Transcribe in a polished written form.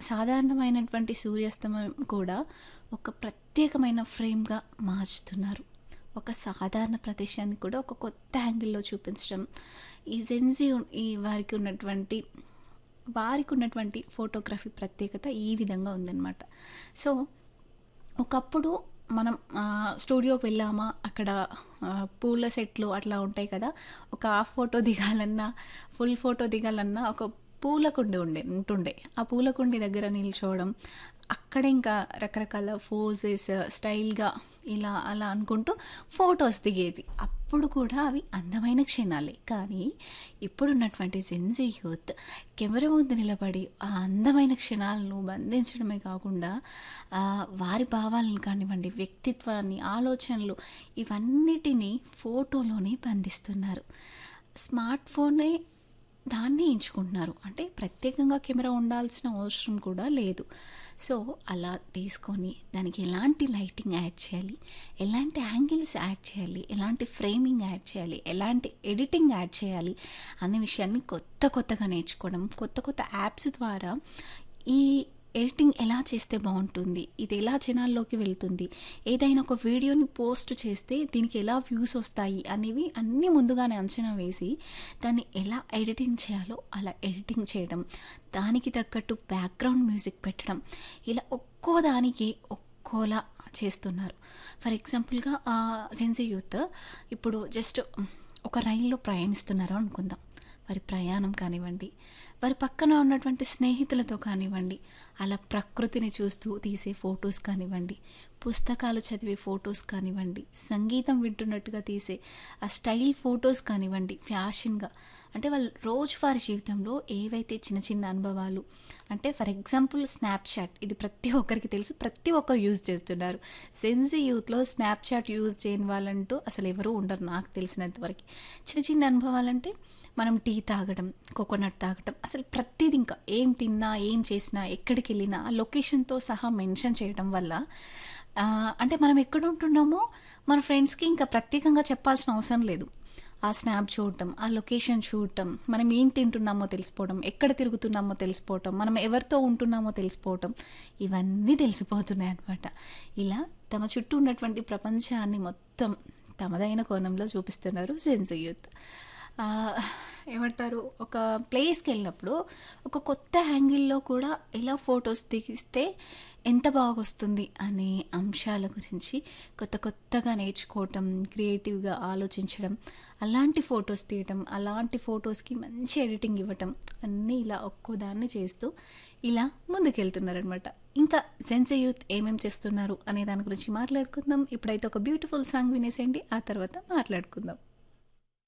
సాధారణమైనటువంటి సూర్యాస్తమయం కూడా ఒక ప్రత్యేకమైన ఫ్రేమ్‌గా మార్చుతున్నారు. ఒక సాధారణ ప్రదేశాన్ని కూడా ఒక కొత్త యాంగిల్‌లో చూపించడం. ఈ జెన్‌జీ ఈ వారికున్నటువంటి ఫోటోగ్రఫీ ప్రత్యేకత ఈ విధంగా ఉందనమాట. సో, ఒకప్పుడు మనం స్టూడియోకి వెళ్ళామా, అక్కడ పూల సెట్లు అట్లా ఉంటాయి కదా! ఒక హాఫ్ ఫోటో దిగాలన్నా, ఫుల్ ఫోటో దిగాలన్నా ఒక పూల కుండి ఉంటుండే. ఆ పూల కుండి దగ్గర నిల్చోవడం, అక్కడ ఇంకా రకరకాల పోజెస్ స్టైల్‌గా ఇలా అలా అనుకుంటూ ఫోటోస్ దిగేది. అప్పుడు కూడా అవి అందమైన క్షణాలే. కానీ ఇప్పుడున్నటువంటి జెన్‌జీ యూత్ కెమెరా ముందు నిలబడి ఆ అందమైన క్షణాలను బంధించడమే కాకుండా వారి భావాలను కానివ్వండి, వ్యక్తిత్వాన్ని, ఆలోచనలు ఇవన్నిటిని ఫోటోలోనే బంధిస్తున్నారు. స్మార్ట్ ఫోనే దాన్ని ఎంచుకుంటున్నారు. అంటే ప్రత్యేకంగా కెమెరా ఉండాల్సిన అవసరం కూడా లేదు. సో, అలా తీసుకొని దానికి ఎలాంటి లైటింగ్ యాడ్ చేయాలి, ఎలాంటి యాంగిల్స్ యాడ్ చేయాలి, ఎలాంటి ఫ్రేమింగ్ యాడ్ చేయాలి, ఎలాంటి ఎడిటింగ్ యాడ్ చేయాలి అనే విషయాన్ని కొత్తగా నేర్చుకోవడం, కొత్త యాప్స్ ద్వారా ఈ ఎడిటింగ్ ఎలా చేస్తే బాగుంటుంది, ఇది ఎలా జనాల్లోకి వెళ్తుంది, ఏదైనా ఒక వీడియోని పోస్ట్ చేస్తే దీనికి ఎలా వ్యూస్ వస్తాయి అనేవి అన్నీ ముందుగానే అంచనా వేసి దాన్ని ఎలా ఎడిటింగ్ చేయాలో అలా ఎడిటింగ్ చేయడం, దానికి తగ్గట్టు బ్యాక్గ్రౌండ్ మ్యూజిక్ పెట్టడం, ఇలా ఒక్కో దానికి ఒక్కోలా చేస్తున్నారు. ఫర్ ఎగ్జాంపుల్గా జెన్‌జీ యూత్ ఇప్పుడు జస్ట్ ఒక రైల్లో ప్రయాణిస్తున్నారు అనుకుందాం. వారి ప్రయాణం కానివ్వండి, వారి పక్కన ఉన్నటువంటి స్నేహితులతో కానివ్వండి, అలా ప్రకృతిని చూస్తూ తీసే ఫొటోస్ కానివ్వండి, పుస్తకాలు చదివే ఫొటోస్ కానివ్వండి, సంగీతం వింటున్నట్టుగా తీసే ఆ స్టైల్ ఫొటోస్ కానివ్వండి, ఫ్యాషన్‌గా అంటే వాళ్ళు రోజువారీ జీవితంలో ఏవైతే చిన్న చిన్న అనుభవాలు అంటే ఫర్ ఎగ్జాంపుల్ స్నాప్‌చాట్ ఇది ప్రతి ఒక్కరికి తెలుసు. ప్రతి ఒక్కరు యూజ్ చేస్తున్నారు. జెన్‌జీ యూత్‌లో స్నాప్‌చాట్ యూజ్ చేయని వాళ్ళంటూ అసలు ఎవరు ఉండరు నాకు తెలిసినంత వరకి. చిన్న చిన్న అనుభవాలంటే మనం టీ తాగడం, కోకోనట్ తాగడం, అసలు ప్రతీది ఇంకా ఏం తిన్నా, ఏం చేసినా, ఎక్కడికెళ్ళినా ఆ లొకేషన్‌తో సహా మెన్షన్ చేయడం వల్ల అంటే మనం ఎక్కడుంటున్నామో మన ఫ్రెండ్స్‌కి ఇంకా ప్రత్యేకంగా చెప్పాల్సిన అవసరం లేదు. ఆ స్నాప్ చూడటం, ఆ లొకేషన్ చూడటం, మనం ఏం తింటున్నామో తెలిసిపోవడం, ఎక్కడ తిరుగుతున్నామో తెలిసిపోవటం, మనం ఎవరితో ఉంటున్నామో తెలిసిపోవటం, ఇవన్నీ తెలిసిపోతున్నాయన్నమాట. ఇలా తమ చుట్టూ ఉన్నటువంటి ప్రపంచాన్ని మొత్తం తమదైన కోణంలో చూపిస్తున్నారు జెన్‌జీ యూత్. ఏమంటారు, ఒక ప్లేస్‌కెళ్ళినప్పుడు ఒక కొత్త యాంగిల్‌లో కూడా ఎలా ఫొటోస్ తీస్తే ఎంత బాగొస్తుంది అనే అంశాల గురించి కొత్తగా నేర్చుకోవటం, క్రియేటివ్‌గా ఆలోచించడం, అలాంటి ఫొటోస్ తీయటం, అలాంటి ఫొటోస్‌కి మంచి ఎడిటింగ్ ఇవ్వటం, అన్నీ ఇలా ఒక్కో దాన్ని చేస్తూ ఇలా ముందుకెళ్తున్నారనమాట. ఇంకా జెన్‌జీ యూత్ ఏమేం చేస్తున్నారు అనే దాని గురించి మాట్లాడుకుందాం. ఇప్పుడైతే ఒక బ్యూటిఫుల్ సాంగ్ వినేసేయండి. ఆ తర్వాత మాట్లాడుకుందాం.